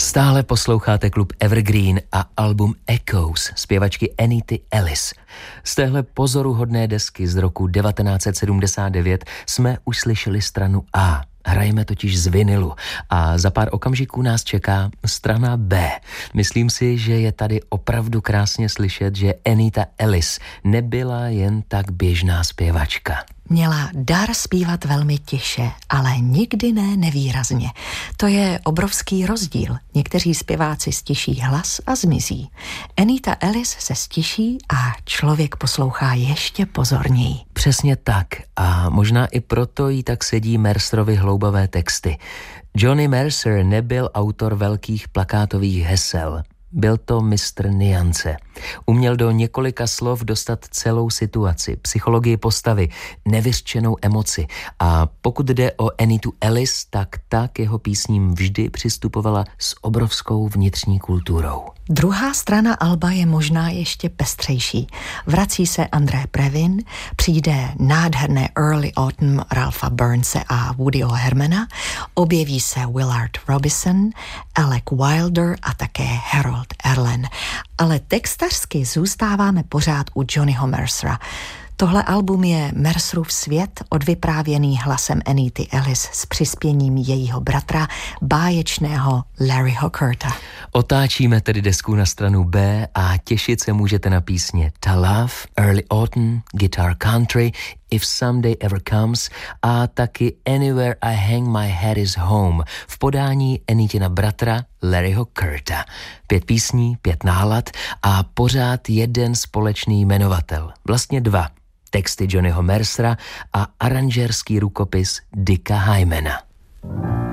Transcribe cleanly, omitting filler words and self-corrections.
Stále posloucháte klub Evergreen a album Echoes zpěvačky Anity Ellis. Z téhle pozoruhodné desky z roku 1979 jsme už slyšeli stranu A. Hrajeme totiž z vinilu a za pár okamžiků nás čeká strana B. Myslím si, že je tady opravdu krásně slyšet, že Anita Ellis nebyla jen tak běžná zpěvačka. Měla dar zpívat velmi tiše, ale nikdy ne nevýrazně. To je obrovský rozdíl. Někteří zpěváci stiší hlas a zmizí. Anita Ellis se stiší a člověk poslouchá ještě pozorněji. Přesně tak a možná i proto jí tak sedí Mercerovi hloubavé texty. Johnny Mercer nebyl autor velkých plakátových hesel. Byl to mistr niance. Uměl do několika slov dostat celou situaci, psychologii postavy, nevyřčenou emoci. A pokud jde o Anitu Ellis, tak ta k jeho písním vždy přistupovala s obrovskou vnitřní kulturou. Druhá strana alba je možná ještě pestřejší. Vrací se André Previn, přijde nádherné Early Autumn Ralpha Burnse a Woodyho Hermana, objeví se Willard Robinson, Alec Wilder a také Harold Arlen. Ale textařsky zůstáváme pořád u Johnnyho Mercera. Tohle album je Mercerův svět odvyprávěný hlasem Anity Ellis s přispěním jejího bratra, báječného Larryho Curta. Otáčíme tedy desku na stranu B a těšit se můžete na písně Ta Love, Early Autumn, Guitar Country, If Someday Ever Comes a taky Anywhere I Hang My Head Is Home v podání Anitina bratra Larryho Curta. 5 písní, 5 nálad a pořád jeden společný jmenovatel. Vlastně 2. Texty Johnnyho Mercera a aranžérský rukopis Dicka Hymana.